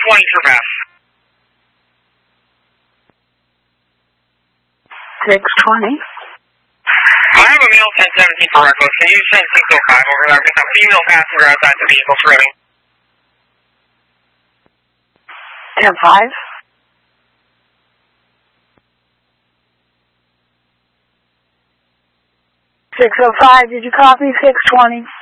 620 for Beth. 620. I have a male 1017 for reckless. Can you send 605 over there? With a female passenger outside the vehicle screaming. 10-5. 605, did you copy? 620.